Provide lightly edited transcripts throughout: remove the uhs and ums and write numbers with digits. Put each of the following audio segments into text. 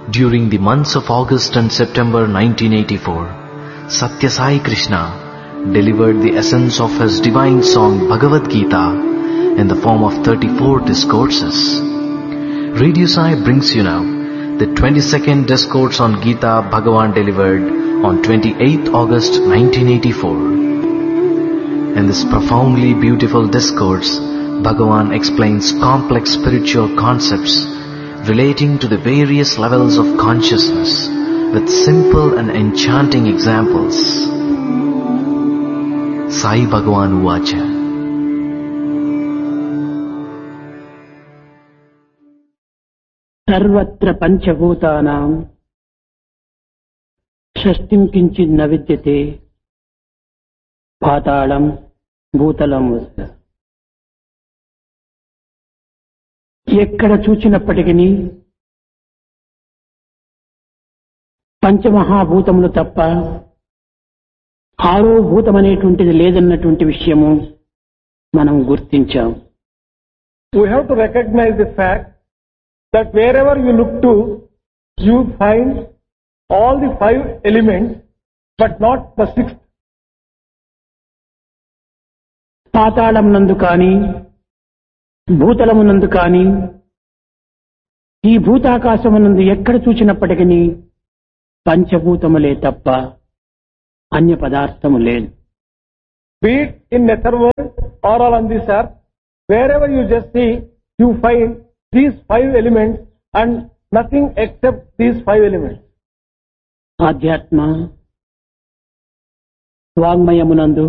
During the months of August and September 1984, Satya Sai Krishna delivered the essence of his divine song Bhagavad Gita in the form of 34 discourses. Radio Sai brings you now the 22nd discourse on Gita Bhagavan delivered on 28th August 1984. In this profoundly beautiful discourse, Bhagavan explains complex spiritual concepts relating to the various levels of consciousness with simple and enchanting examples. Sai Bhagavan Uvacha. सर्वत्र पंचभूतानां షష్టిం కించిన్ న విద్యతే పాతాళం భూతలం. ఎక్కడ చూచినప్పటికీ పంచమహాభూతములు తప్ప ఆరో భూతం అనేటువంటిది లేదన్నటువంటి విషయము మనం గుర్తించాం. We have to recognize the fact that wherever you look to, you find all the 5 elements, but not the 6th. పాతాళం నందు కానీ భూతలమునందు కానీ ఈ భూతాకాశమునందు ఎక్కడ చూచినప్పటికీ పంచభూతములే తప్ప అన్య పదార్థము లేదు. Be it in nether world or on this earth, wherever you just see, you find these 5 elements and nothing except these 5 elements. ఆధ్యాత్మ వాంగ్మయమునందు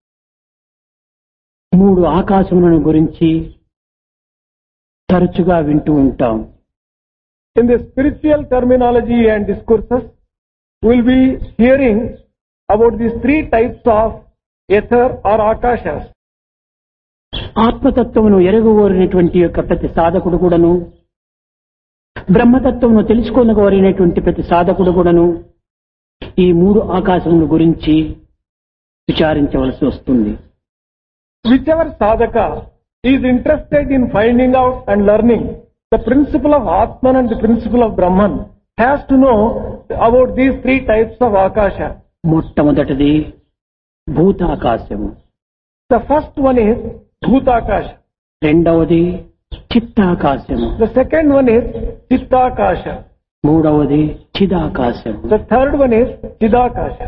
3 ఆకాశములను గురించి తరచుగా వింటూ ఉంటాం. In the spiritual terminology and discourses, we will be hearing about these 3 types of ether or akashas. ఆత్మతత్వమును ఎరగగోరినటువంటి యొక్క ప్రతి సాధకుడు కూడాను, బ్రహ్మతత్వమును తెలుసుకోనగోరినటువంటి ప్రతి సాధకుడు కూడాను ఈ 3 ఆకాశముల గురించి విచారించవలసి వస్తుంది. Whichever sadhaka is interested in finding out and learning the principle of Atman and the principle of Brahman has to know about these 3 types of akasha. మొట్టమొదటిది భూతాకాశము. The first one is bhutakasha. రెండవది చిత్తాకాశము. The second one is chittakasha. మూడవది చిదాకాశము. The third one is chidakasha.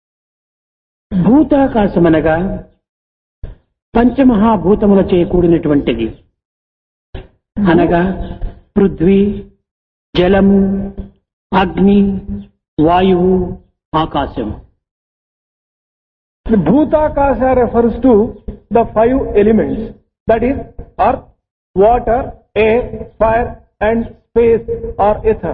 భూతాకాశమనగా పంచమహాభూతములచే కూడినటువంటిది. అనగా పృథ్వీ, జలము, అగ్ని, వాయువు, ఆకాశము. The bhutakasha refers to the 5 elements, that is earth, water, air, fire and space or ether.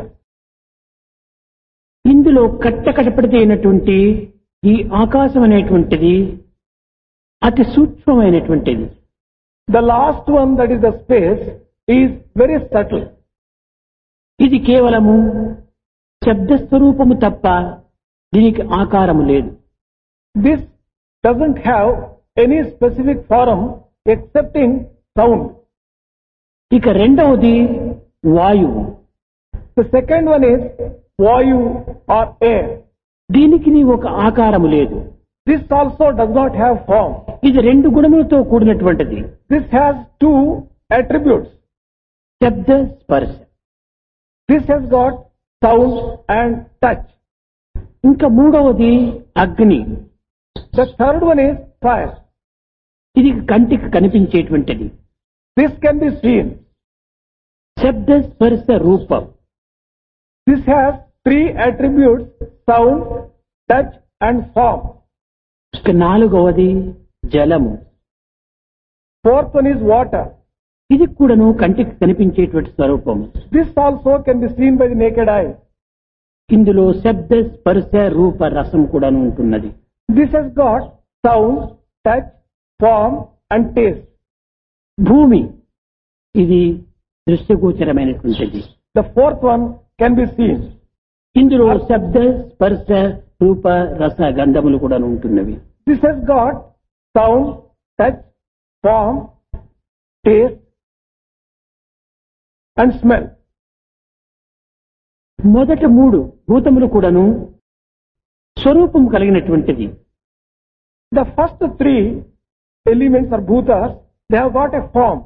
ఇందులో కట్టకడపడితే అయినటువంటి ఈ ఆకాశం అనేటువంటిది అతి సూక్ష్మమైనటువంటిది. The last one, that is the space, is very subtle. ఇది కేవలము శబ్దస్వరూపము తప్ప దీనికి ఆకారము లేదు. This doesn't have any specific form excepting sound. ఇక రెండవది వాయువు. The second one is vayu or air. దీనికి ఒక ఆకారము లేదు. This also does not have form. ఇది 2 గుణములతో కూడినటువంటిది. This has 2 attributes. శబ్ద స్పర్శ. This has got sound and touch. ఇంకా మూడవది అగ్ని. The third one is fire. ఇది కంటికి కనిపించేటువంటిది. This can be seen. శబ్ద స్పర్శ రూపం. This has 3 attributes: sound, touch and form. ఇక నాలుగవది జలము. Fourth one is water. ఇది కూడాను కంటికి కనిపించేటువంటి స్వరూపం. This also can be seen by the naked eye. ఇందులో శబ్ద స్పర్శ రూప రసం కూడాను ఉంటున్నది. This has got sound, touch, form and taste. భూమి ఇది దృశ్యగోచరమైనటువంటిది. The fourth one can be seen. ఇందులో శబ్ద స్పర్శ రూప రస గంధములు కూడా ఉంటున్నవి. This has got sound, touch, form, taste and smell. మొదట 3 భూతములు కూడాను స్వరూపం కలిగినటువంటిది. The first 3 elements or bhutas, they have got a form.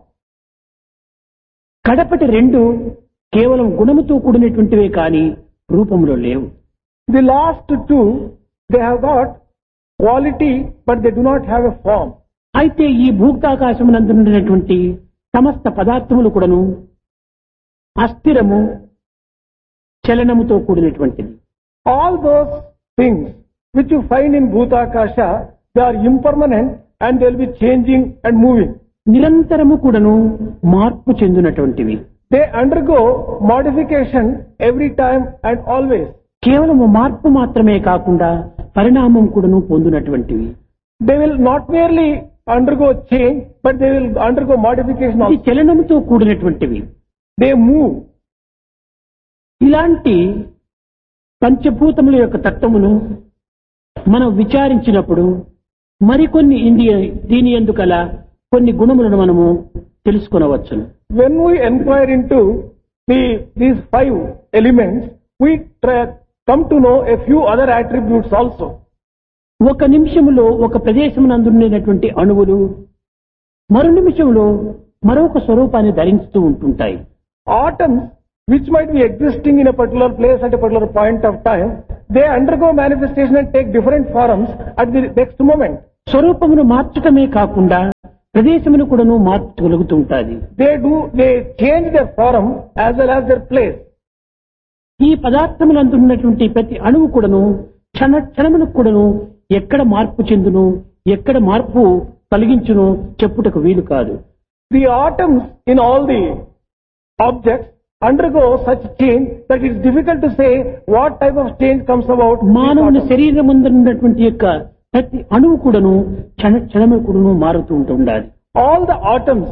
కడపటి 2 కేవలం గుణముతో కూడినటువంటివే కానీ రూపంలో లేవు. The last 2, they have got quality, but they do not have a form. అయితే ఈ భూతాకాశమునందున్నటువంటి సమస్త పదార్థములు కూడాను అస్థిరము, చలనముతో కూడినటువంటిది. All those things which you find in Bhutakasha, they are impermanent and they will be changing and moving. నిరంతరము కూడాను మార్పు చెందినటువంటివి. They undergo modification every time and always. కేవలము మార్పు మాత్రమే కాకుండా పరిణామం కూడాను పొందినటువంటివి. They will not merely undergo change, but they will undergo modification ఇది also. చలనముతో కూడినటువంటివి. They move. ఇలాంటి పంచభూతముల యొక్క తత్వమును మనం విచారించినప్పుడు మరికొన్ని దీని ఎందుకల కొన్ని గుణములను మనము తెలుసుకొనవచ్చును. When we inquire into these 5 elements, we come to know a few other attributes also. ఒక నిమిషములో ఒక ప్రదేశమునందున్నటువంటి అణువులు మరో నిమిషంలో మరొక స్వరూపాన్ని ధరిస్తూ ఉంటుంటాయి. Atoms, which might be existing in a particular place at a particular point of time, they undergo manifestation and take different forms at the next moment. స్వరూపమును మార్చటమే కాకుండా ప్రదేశమును కూడాను మార్చగలుగుతూ ఉంటాది. They change their form as well as their place. ఈ పదార్థములందున్నటువంటి ప్రతి అణువు కూడాను క్షణమునకు కూడాను ఎక్కడ మార్పు చెందును, ఎక్కడ మార్పు కలిగించును చెప్పుటకు వీలు కాదు. The atoms in all the objects undergo such change that it is difficult to say what type of change comes about. మానవుని శరీరం ఉన్నటువంటి యొక్క ప్రతి అణువు కూడాను క్షణము కూడాను మారుతూ ఉండాలి. All the atoms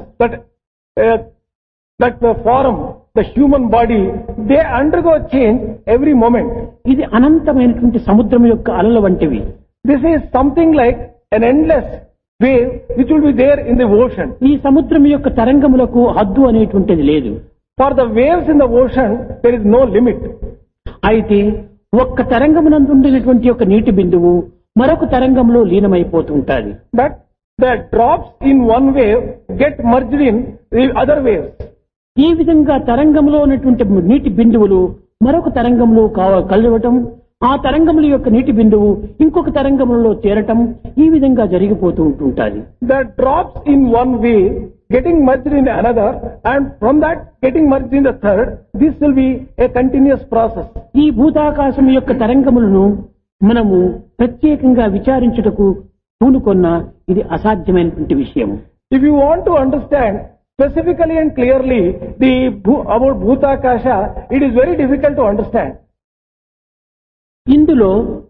that form the human body, they undergo change every moment. ఇది అనంతమైనటువంటి సముద్రం యొక్క అలల వంటివి. This is something like an endless wave which will be there in the ocean. ఈ సముద్రం యొక్క తరంగములకు హద్దు అనేటువంటిది లేదు. For the waves in the ocean, there is no limit. అయితే ఒక్క తరంగమునందుండినటువంటి యొక్క నీటి బిందువు మరొక తరంగంలో లీనమైపోతూ ఉంటాది. But the drops in one wave get merged in the other waves. ఈ విధంగా తరంగంలో ఉన్నటువంటి నీటి బిందువులు మరొక తరంగంలో కలవటం, ఆ తరంగముల యొక్క నీటి బిందువు ఇంకొక తరంగంలో చేరటం, ఈ విధంగా జరిగిపోతూ ఉంటుంటాది. The drops in one wave getting merged in another, and from that getting merged in the third, this will be a continuous process. ఈ భూతాకాశం యొక్క తరంగములను మనము ప్రత్యేకంగా విచారించుటకు పూనుకొన్న ఇది అసాధ్యమైనటువంటి విషయం. If you want to understand specifically and clearly about Bhutakasha, it is very difficult to understand. ఇందులో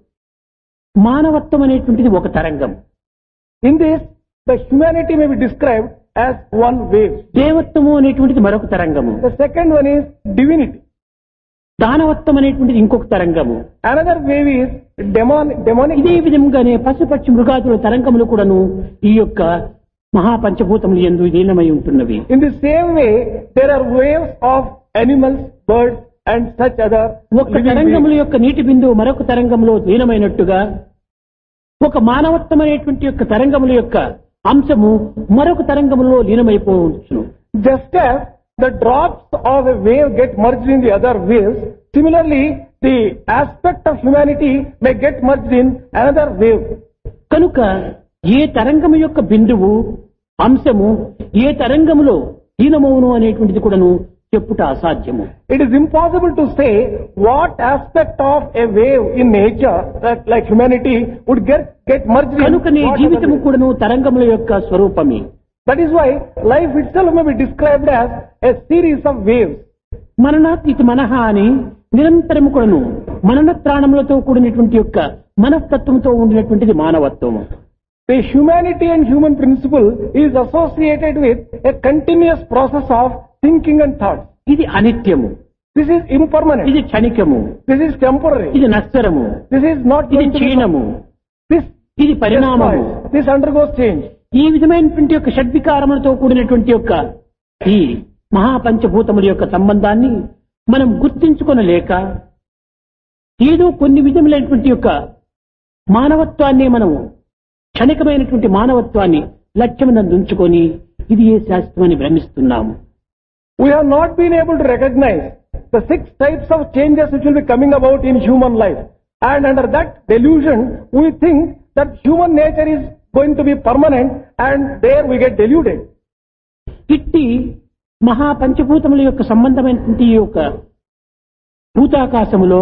మానవత్వం అనేటువంటిది ఒక తరంగం. In this, the humanity may be described as one wave. దేవత్వము అనేటువంటిది మరొక తరంగము. The second one is divinity. దానవత్వం అనేటువంటిది ఇంకొక తరంగము. Another wave is demonic. ఇదే విధంగానే పశుపక్షి మృగాదుల తరంగములు కూడాను ఈ యొక్క మహాపంచభూతములు యందు లీనమై ఉంటున్నవి. In the same way, there are waves of animals, birds and such other ఒక తరంగముల యొక్క నీటి బిందువు మరొక తరంగంలో లీనమైనట్టుగా ఒక మానవత్వం అనేటువంటి యొక్క తరంగముల యొక్క అంశము మరొక తరంగంలో లీనమైపోవచ్చును. Just as the drops of a wave get merged in the other waves, similarly the aspect of humanity may get merged in another wave. కనుక ఏ తరంగము యొక్క బిందువు అంశము ఏ తరంగములో లీనమవును అనేటువంటిది కూడాను చెప్పుట అసాధ్యము. It is impossible to say what aspect of a wave in nature like humanity would get merged in. కనుకనే జీవితము కూడాను తరంగముల యొక్క స్వరూపమే. That is why life itself may be described as a series of waves. మననాతీత మనహ అని నిరంతరము కూడాను మననత్రాణములతో కూడినటువంటి యొక్క మనస్తత్వంతో ఉండినటువంటిది మానవత్వము. The humanity and human principle is associated with a continuous process of thinking and thought. ఇది అనిత్యము. This is impermanent. ఇది క్షణికము. This is temporary. ఇది నశ్వరము. This is not ఇది going to be. క్షీణము. This ఇది పరిణామము. This undergoes change. ఈ విధమైనటువంటి యొక్క షడ్వికారములతో కూడినటువంటి యొక్క ఈ మహాపంచభూతముల యొక్క సంబంధాన్ని మనం గుర్తించుకొనలేక ఏదో కొన్ని విధములైనటువంటి యొక్క మానవత్వాన్ని మనము క్షణికమైనటువంటి మానవత్వాన్ని లక్ష్యమునందు ఉంచుకొని ఇది ఏ శాస్త్రమని భ్రమిస్తున్నాము. We have not been able to recognize the 6 types of changes which will be coming about in human life. And under that delusion, we think that human nature is going to be permanent, and there we get deluded. ఇట్టి మహాపంచభూతముల యొక్క సంబంధమైనటువంటి ఈ యొక్క భూతాకాశములో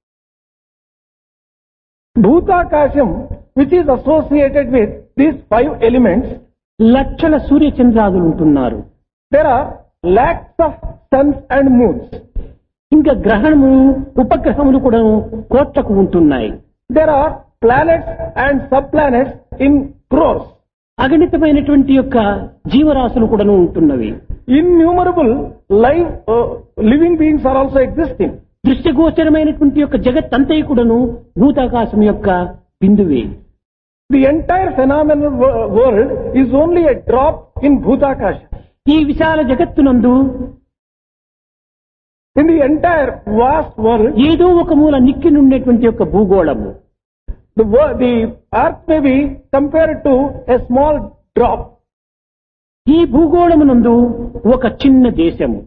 Bhutakasham, which is associated with these 5 elements, లక్షల సూర్య చంద్రాదులు ఉంటున్నారు. there are lakhs of suns and moons. ఇంకా గ్రహణము ఉపగ్రహములు కూడా కోట్లకు ఉంటున్నాయి. There are planets and subplanets in crores. అగణితమైనటువంటి యొక్క జీవరాశులు కూడా ఉంటున్నవి. Innumerable living beings are also existing. దృశ్యగోచరమైనటువంటి యొక్క జగత్ అంతయు కూడాను భూతాకాశం యొక్క బిందువే. The entire phenomenal world is only a drop in Bhutakasha. ఈ విశాల జగత్తునందు In the entire vast world, ఏదో ఒక మూల నిక్కి నుండేటువంటి యొక్క భూగోళము. the earth may be compared to a small drop. ఈ భూగోళమునందు ఒక చిన్న దేశము.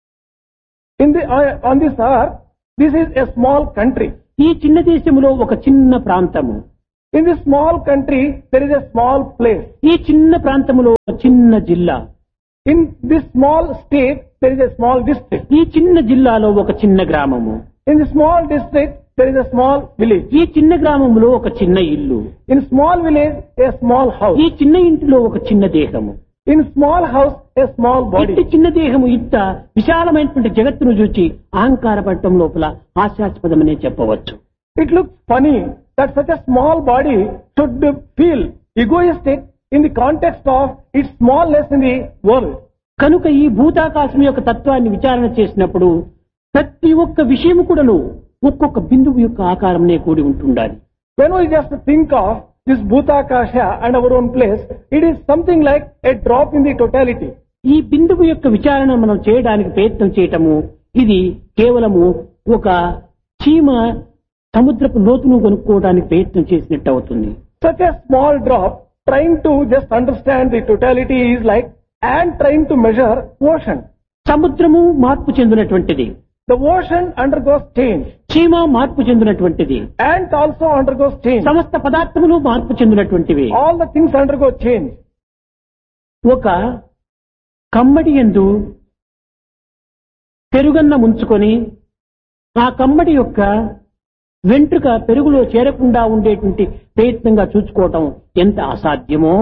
On this earth, this is a small country. ఈ చిన్న దేశములో ఒక చిన్న ప్రాంతము. In this small country, there is a small place. ఈ చిన్న ప్రాంతములో ఒక చిన్న జిల్లా. In this small state, there is a small district. ఈ చిన్న జిల్లాలో ఒక చిన్న గ్రామము. In the small district, there is a small village. ఈ చిన్న గ్రామంలో ఒక చిన్న ఇల్లు. In small village, a small house. ఈ చిన్న ఇంటిలో ఒక చిన్న దేహము. In small house, a small body. ఇట్టి చిన్న దేహము ఇంత విశాలమైనటువంటి జగత్తును చూచి అహంకారపడటం లోపల హాస్యాస్పదమనే చెప్పవచ్చు. It looks funny that such a small body should feel egoistic in the context of its smallness in the world. కనుక ఈ భూతాకాశం యొక్క తత్వాన్ని విచారణ చేసినప్పుడు ప్రతి ఒక్క విషయం కూడాను ఒక్కొక్క బిందువు యొక్క ఆకారంనే కూడి ఉంటుండాలి. When we just think of this Bhutakasha and our own place, it is something like a drop in the totality. ఈ బిందువు యొక్క విచారణ మనం చేయడానికి ప్రయత్నం చేయటము ఇది కేవలము ఒక చీమ సముద్రపు లోతును కొనుక్కోవడానికి ప్రయత్నం చేసినట్టు అవుతుంది. Such a small drop trying to just understand the totality is like ant trying to measure ocean. సముద్రము మార్పు చెందినటువంటిది. The ocean undergoes change. చీమ మార్పు చెందినటువంటిది. Ant also undergoes change. సమస్త పదార్థములు మార్పు చెందినటువంటివి. All the things undergo change. ఒక కమ్మడి యందు పెరుగన్న ముంచుకొని ఆ కమ్మడి యొక్క వెంట్రుక పెరుగులో చేరకుండా ఉండేటువంటి ప్రయత్నంగా చూసుకోవటం ఎంత అసాధ్యమో,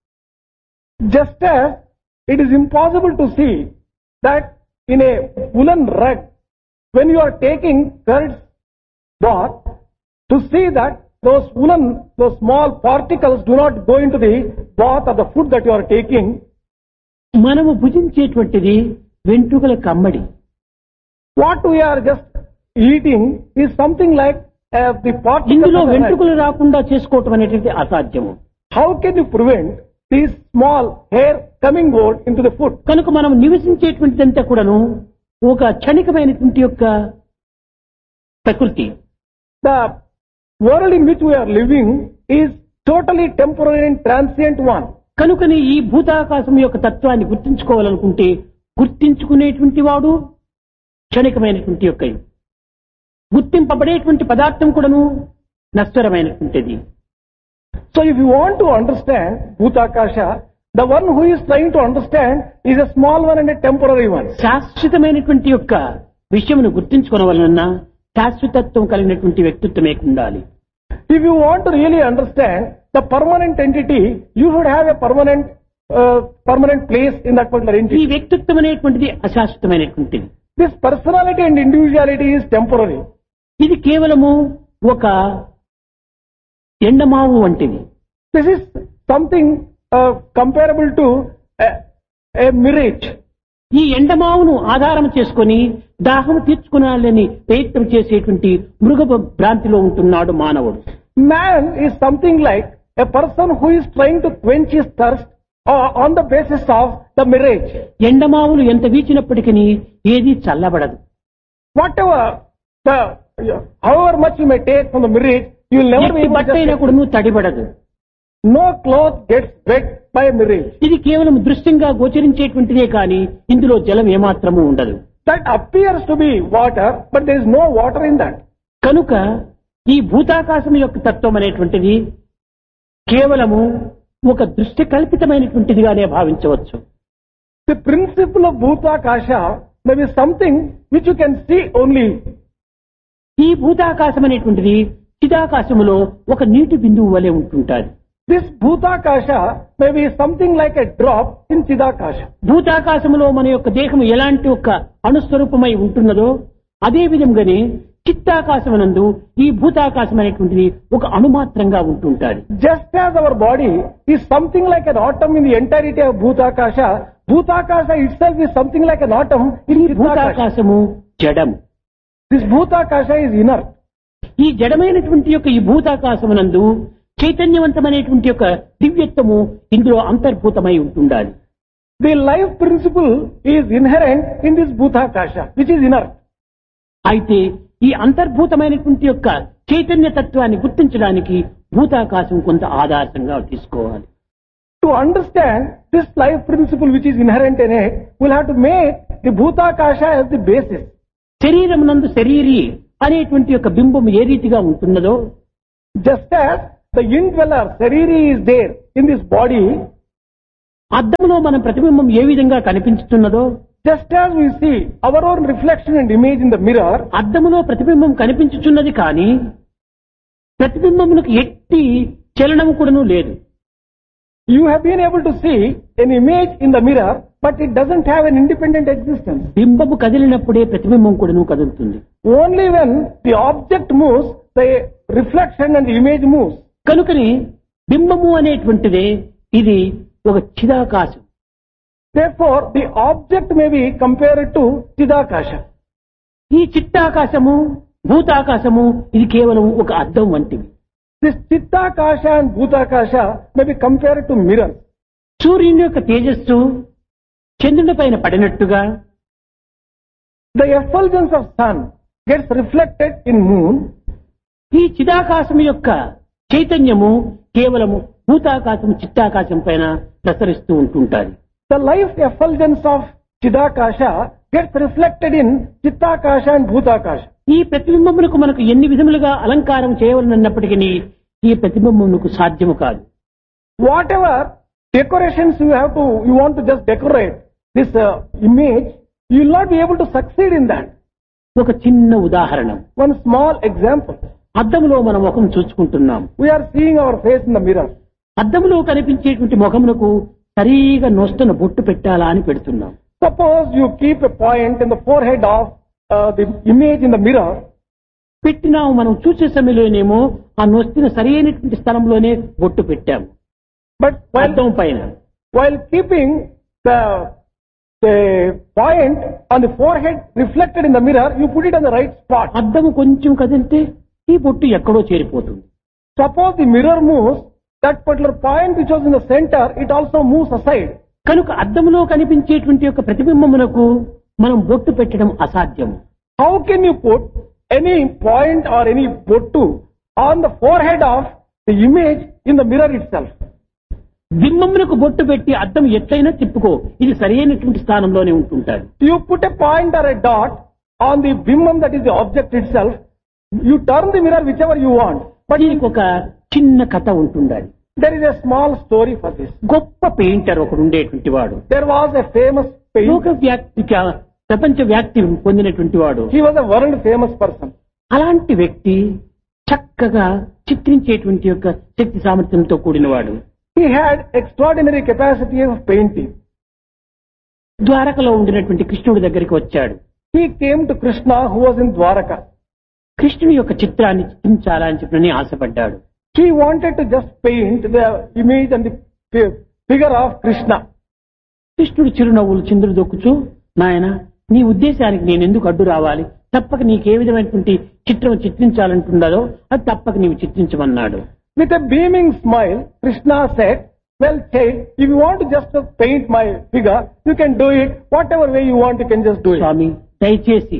Just as it is impossible to see that in a woolen rug, when you are taking curds bath, to see that those small particles do not go into the bath or the food that you are taking. మనము భుజించేటువంటిది వెంట్రుకల కమ్మడి. What we are just eating is something like the particles. ఇందులో of the rug. వెంట్రుకలు రాకుండా చేసుకోవటం అనేటువంటి అసాధ్యము. How can you prevent these small hair coming out into the food? కనుక మనం నివసించేటువంటిదంతా కూడాను ఒక క్షణికమైనటువంటి యొక్క ప్రకృతి. The world in which we are living is totally temporary and transient one. కనుకని ఈ భూతాకాశం యొక్క తత్వాన్ని గుర్తించుకోవాలనుకుంటే గుర్తించుకునేటువంటి వాడు క్షణికమైనటువంటి యొక్క గుర్తింపబడేటువంటి పదార్థం కూడాను నశ్వరమైనటువంటిది. So if you want to understand Bhutakasha, the one who is trying to understand is a small one and a temporary one. శాశ్వతమైనటువంటి యొక్క విషయమును గుర్తించుకోవాలన్నా శాశ్వతత్వం కలిగినటువంటి వ్యక్తిత్వమే ఉండాలి. If you want to really understand the permanent entity, you should have a permanent place in that particular ఈ entity. వ్యక్తిత్వం అనేటువంటిది అశాశ్వతమైనటువంటిది. This personality and individuality is temporary. ఇది కేవలము ఒక ఎండమావు వంటిది. This is something comparable to a mirage. ఈ ఎండమావును ఆధారం చేసుకొని దాహం తీర్చుకునాలని ప్రయత్నం చేసేటువంటి మృగ భ్రాంతిలో ఉంటున్నాడు మానవుడు. Man is something like a person who is trying to quench his thirst on the basis of the mirage. ఎండమావులు ఎంత వీచినప్పటికీ ఏది చల్లబడదు. Whatever, however much you may take from the mirage, you will never be ఎట్టి able బట్ట to అయినా just, కూడా నువ్వు తడిపడదు. no cloth gets wet by a mirage. ఇది కేవలం దృశ్యంగా గోచరించేటువంటిదే కానీ ఇందులో జలం ఏమాత్రము ఉండదు. That appears to be water, but there is no water in that. కనుక ఈ భూతాకాశం యొక్క తత్వం అనేటువంటిది కేవలము ఒక దృష్టి కల్పితమైనటువంటిదిగానే భావించవచ్చు. The principle of Bhutakasha may be something which you can see only. ఈ భూతాకాశం అనేటువంటిది చిదాకాశములో ఒక నీటి బిందువు వలె ఉంటుంటాది. This Bhutakasha may be something like a drop in Chidakasha. భూతాకాశములో మన యొక్క దేహం ఎలాంటి ఒక అణుస్వరూపమై ఉంటున్నదో అదే విధంగానే చిత్తాకాశమునందు ఈ భూతాకాశం అనేటువంటిది ఒక అణుమాత్రంగా ఉంటుంటాది. Just as our body is something like an atom in the entirety of Bhutakasha, Bhutakasha itself is something like an atom in ఈ Chidakasha. భూతాకాశము జడము. This Bhutakasha is inert. ఈ జడమైనటువంటి యొక్క ఈ భూతాకాశమునందు చైతన్యవంతమైనటువంటి యొక్క దివ్యత్వము ఇందులో అంతర్భూతమై ఉంటుండాలి. The life principle is inherent in this Bhutakasha, which is inert. అయితే ఈ అంతర్భూతమైనటువంటి యొక్క చైతన్య తత్వాన్ని గుర్తించడానికి భూతాకాశం కొంత ఆధారంగా తీసుకోవాలి. To understand this life principle which is inherent in it, we'll have to make the Bhutakasha as the basis. శరీరం నందు శరీరి అనేటువంటి యొక్క బింబం ఏ రీతిగా ఉంటున్నదో Just as the indweller, Sariri, is there in this body, అద్దంలో మన ప్రతిబింబం ఏ విధంగా కనిపించుతున్నదో just as we see our own reflection and image in the mirror, అద్దములో ప్రతిబింబం కనిపించుచున్నది కానీ ప్రతిబింబమునకు ఎట్టి చలనము కూడాను లేదు. you have been able to see an image in the mirror, but it doesn't have an independent existence. బింబము కదిలినప్పుడే ప్రతిబింబం కూడాను కదులుతుంది. Only when the object moves, the reflection and the image moves. కనుకని బింబము అనేటువంటిదే ఇది ఒక చిదాకాశం. Therefore, the object may be compared to Chidakasha. ఈ చిత్తాకాశము భూతాకాశము ఇది కేవలం ఒక అద్దం వంటివి. This Chittakasha and Bhutakasha may be compared to mirrors. సూర్యుని యొక్క తేజస్సు చంద్రుని పైన పడినట్టుగా The effulgence of sun gets reflected in moon. ఈ చిదాకాశం యొక్క చైతన్యము కేవలము భూతాకాశం చిత్తాకాశం పైన ప్రసరిస్తూ ఉంటుంటారు. The life effulgence of Chidakasha gets reflected in Chittakasha and Bhutakasha. ఈ ప్రతిబింబమునకు మనకు ఎన్ని విధములుగా అలంకారం చేయవలనన్నప్పటికీ ఈ ప్రతిబింబమునకు సాధ్యము కాదు. Whatever decorations you want to just decorate this image, you will not be able to succeed in that. ఒక చిన్న ఉదాహరణ, One small example. అద్దములో మనం ముఖం చూసుకుంటున్నాం. We are seeing our face in the mirror. అద్దములో కనిపించేటువంటి ముఖమునకు సరిగా నొస్తున్న బొట్టు పెట్టాలా అని పెడుతున్నాం. Suppose you keep a point in the forehead of the image in the mirror. పెట్టినాము, మనం చూసే సమయంలోనేమో ఆ నొస్తున్న సరైనటువంటి స్థలంలోనే బొట్టు పెట్టాము. But అద్దం పైన while keeping the point on the forehead reflected in the mirror, you put it on the right spot. అద్దము కొంచెం కదిలితే ఈ బొట్టు ఎక్కడో చేరిపోతుంది. Suppose the mirror moves, that particular point which was in the center, it also moves aside. కనుక అద్దములో కనిపించేటువంటి యొక్క ప్రతిబింబమునకు మనం బొట్టు పెట్టడం అసాధ్యం. How can you put any point or any bottu on the forehead of the image in the mirror itself? బింబమునకు బొట్టు పెట్టి అద్దం ఎట్లయినా తిప్పుకో, ఇది సరైనటువంటి స్థానంలోనే ఉంటుంటారు. You put a point or a dot on the bimbam, that is the object itself. You turn the mirror whichever you want. దీనికి ఒక చిన్న కథ ఉంటుండాలి. There is a small story for this. గొప్ప పెయింటర్ ఒకడు ఉండేటువంటి వాడు. There was a famous లోక painter. వ్యాప్తి ప్రపంచ వ్యాప్తి పొందినటువంటి వాడు. He was a world famous person. అలాంటి వ్యక్తి చక్కగా చిత్రించేటువంటి యొక్క శక్తి సామర్థ్యంతో కూడినవాడు. He had extraordinary capacity of painting. ద్వారకలో ఉండినటువంటి కృష్ణుడి దగ్గరికి వచ్చాడు. He came to Krishna who was in Dwaraka. కృష్ణుని యొక్క చిత్రాన్ని చిత్రించాలని చెప్పని ఆశపడ్డాడు. He wanted to just paint the image and the figure of Krishna. కృష్ణుడు చిరునవ్వులు చిందులు దొక్కుచూ, నాయన నీ ఉద్దేశానికి నేను ఎందుకు అడ్డు రావాలి, తప్పక నీకే విధమైనటువంటి చిత్రం చిత్రించాలంటున్నదో అది తప్పక నీవు చిత్రించమన్నాడు. With a beaming smile, Krishna said, well, child, if you want to just paint my figure, you can do it. Whatever way you want, you can just do it. స్వామి దయచేసి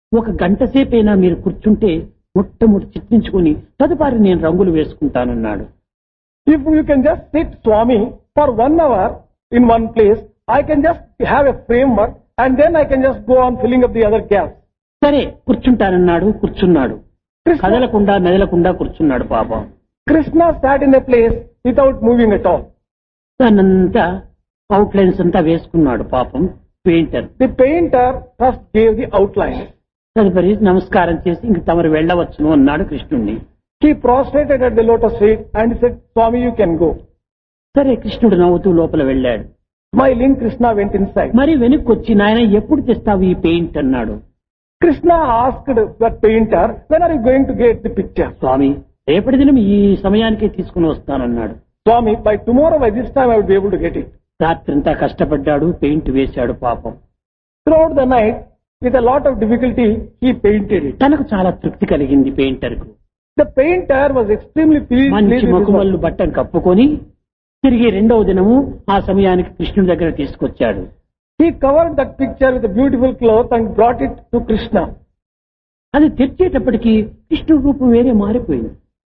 ఒక గంట సేపైనా మీరు కూర్చుంటే మొట్టమొదటి చిత్రించుకుని తదుపరి నేను రంగులు వేసుకుంటానన్నాడు. If you can just sit, Swami, for 1 hour in one place, I can just have a framework and then I can just go on filling up the other gaps. సరే కూర్చుంటానన్నాడు. కూర్చున్నాడు. కదలకుండా మెదలకుండా కూర్చున్నాడు పాపం. Krishna sat in a place without moving at all. దాన్నంతా outlines అంతా వేసుకున్నాడు పాపం painter. The painter first gave the outline. తదుపరి నమస్కారం చేసి ఇంక తమరు వెళ్ళవచ్చును అన్నాడు కృష్ణుణ్ణి. He prostrated at the lotus feet and said, Swami, you can go. సరే కృష్ణుడు నవ్వుతూ లోపల వెళ్ళాడు. Smiling, Krishna went inside. మరి వెనక్కి వచ్చి నాయన ఎప్పుడు తెస్తావు ఈ పెయింట్ అన్నాడు. Krishna asked the painter, when are you going to get the picture? స్వామి రేపటి దినం ఈ సమయానికే తీసుకుని వస్తానన్నాడు. Swami, by tomorrow, by this time, I will be able to get it. రాత్రంతా కష్టపడ్డాడు, పెయింట్ వేశాడు పాపం. Throughout the night, with a lot of difficulty, he painted it. తనకు చాలా తృప్తి కలిగింది పెయింటర్ కు. The painter was extremely pleased మంచి with his మకుమల్లు work. బట్టను కప్పుకొని తిరిగి రెండవ దినము ఆ సమయానికి కృష్ణుడి దగ్గర తీసుకొచ్చాడు. He covered that picture with a beautiful cloth and brought it to Krishna. అది తెచ్చేటప్పటికి కృష్ణుడి రూపం వేరే మారిపోయింది.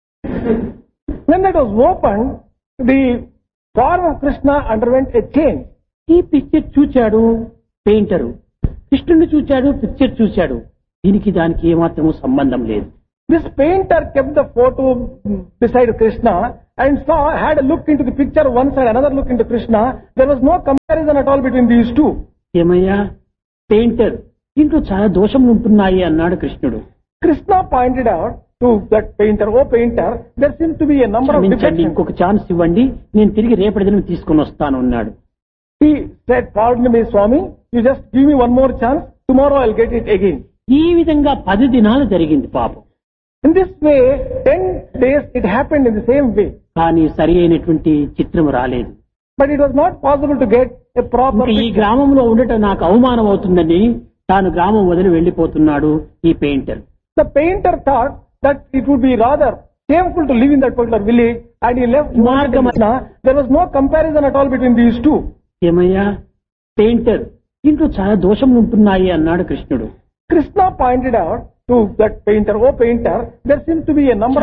When that was opened, the form of Krishna underwent a change. ఈ పిక్చర్ చూచాడు పెయింటరు, కృష్ణుడిని చూచాడు, పిక్చర్ చూచాడు. దీనికి దానికి ఏమాత్రము సంబంధం లేదు. This painter kept the photo beside Krishna and had a look into the picture one side, another look into Krishna. There was no comparison at all between these two. ఏమయ్యా painter దీంట్లో చాలా దోషములు ఉంటున్నాయి అన్నాడు కృష్ణుడు. Krishna pointed out to that painter, oh painter, there seems to be a number of క్షమించండి, defects. ఇంకొక chance ఇవ్వండి, నేను తిరిగి రేపటి దినం తీసుకుని వస్తాను అన్నాడు. He said, pardon me, Swami, you just give me one more chance, tomorrow I'll get it again. ఈ విధంగా 10 దినాలు జరిగింది పాపం. In this way, 10 days it happened in the same way. కానీ సరి అయినటువంటి చిత్రం రాలేదు. But it was not possible to get a proper ఇంకా ఈ picture. గ్రామంలో ఉండటం నాకు అవమానం అవుతుందని తాను గ్రామం వదిలి వెళ్లిపోతున్నాడు ఈ painter. The painter thought that it would be rather shameful to live in that particular village and he left. మార్గమధ్య There was no comparison at all between these two. ఏమయ్యా పెయింటర్ దీంట్లో చాలా దోషములు ఉంటున్నాయి అన్నాడు కృష్ణుడు. Krishna pointed out to that painter, oh painter, there seems to be a number